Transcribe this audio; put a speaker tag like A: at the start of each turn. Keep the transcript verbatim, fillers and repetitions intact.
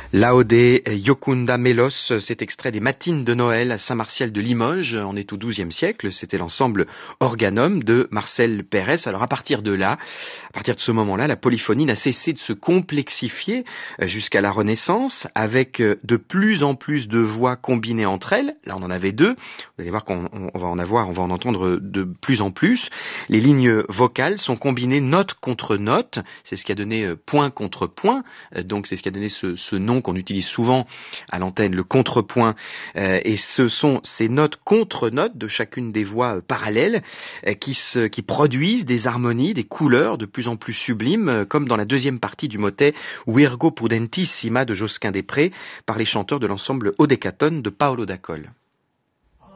A: Laude Iocunda Melos, cet extrait des Matines de Noël à Saint-Martial de Limoges, on est au douzième siècle, c'était l'ensemble Organum de Marcel Pérez. Alors à partir de là, à partir de ce moment-là, la polyphonie n'a cessé de se complexifier jusqu'à la Renaissance, avec de plus en plus de voix combinées entre elles. Là on en avait deux, vous allez voir qu'on on va en avoir, on va en entendre de plus en plus. Les lignes vocales sont combinées note contre note, c'est ce qui a donné point contre point, donc c'est ce qui a donné ce, ce nom qu'on utilise souvent à l'antenne, le contrepoint, euh, et ce sont ces notes contre notes de chacune des voix euh, parallèles euh, qui, se, qui produisent des harmonies, des couleurs de plus en plus sublimes, euh, comme dans la deuxième partie du motet Virgo Prudentissima de Josquin des Prés par les chanteurs de l'ensemble Odecatone de Paolo D'Acol.